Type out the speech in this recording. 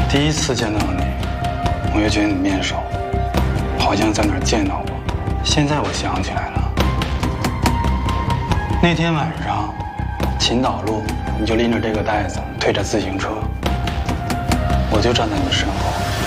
第一次见到你，我就觉得你面熟，好像在哪儿见到过。现在我想起来了，那天晚上，秦岛路，你就拎着这个袋子，推着自行车，我就站在你身后。